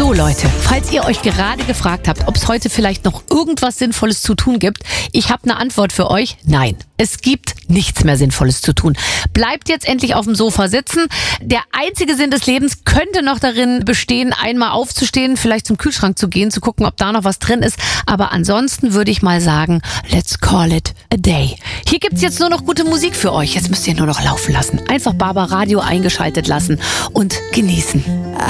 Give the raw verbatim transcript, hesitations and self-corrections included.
So Leute, falls ihr euch gerade gefragt habt, ob es heute vielleicht noch irgendwas Sinnvolles zu tun gibt, ich habe eine Antwort für euch. Nein, es gibt nichts mehr Sinnvolles zu tun. Bleibt jetzt endlich auf dem Sofa sitzen. Der einzige Sinn des Lebens könnte noch darin bestehen, einmal aufzustehen, vielleicht zum Kühlschrank zu gehen, zu gucken, ob da noch was drin ist. Aber ansonsten würde ich mal sagen, let's call it a day. Hier gibt's jetzt nur noch gute Musik für euch. Jetzt müsst ihr nur noch laufen lassen. Einfach Barbaradio eingeschaltet lassen und genießen.